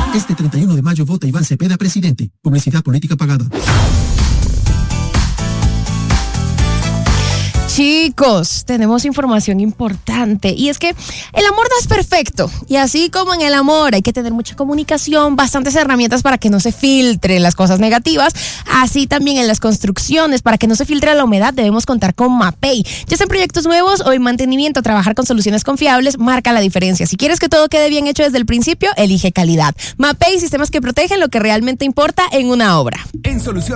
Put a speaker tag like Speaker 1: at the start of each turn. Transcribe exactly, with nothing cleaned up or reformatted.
Speaker 1: Este treinta y uno de mayo vota Iván Cepeda presidente. Publicidad política pagada.
Speaker 2: Chicos, tenemos información importante y es que el amor no es perfecto y así como en el amor hay que tener mucha comunicación, bastantes herramientas para que no se filtren las cosas negativas, así también en las construcciones, para que no se filtre la humedad debemos contar con Mapei. Ya sea en proyectos nuevos o en mantenimiento, trabajar con soluciones confiables marca la diferencia. Si quieres que todo quede bien hecho desde el principio, elige calidad. Mapei, sistemas que protegen lo que realmente importa en una obra.
Speaker 3: En Soluciones